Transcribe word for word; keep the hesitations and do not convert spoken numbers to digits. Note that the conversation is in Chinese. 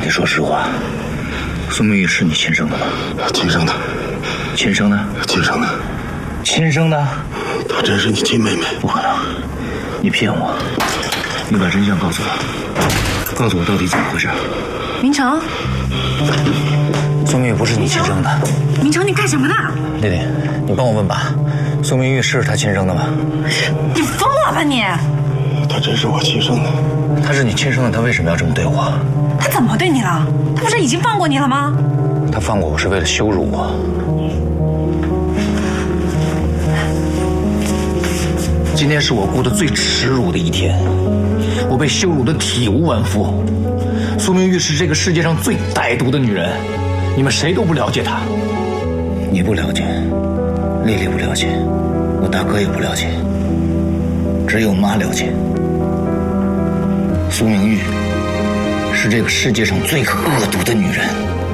得说实话，苏明玉是你亲生的吗？ 亲生的。 亲生的？ 亲生的。 亲生的？ 她真是你亲妹妹？ 不可能，你骗我！你把真相告诉我，告诉我到底怎么回事。 明成， 苏明玉不是你亲生的。 明成，你干什么呢？ 丽丽，你帮我问吧，苏明玉是他亲生的吗？ 你疯了吧你！ 她真是我亲生的。 他是你亲生的，他为什么要这么对我？ 他怎么对你了？他不是已经放过你了吗？ 他放过我是为了羞辱我。今天是我过得最耻辱的一天，我被羞辱得体无完肤。苏明玉是这个世界上最歹毒的女人，你们谁都不了解她。你不了解，丽丽不了解，我大哥也不了解，只有妈了解。苏明玉是这个世界上最恶毒的女人。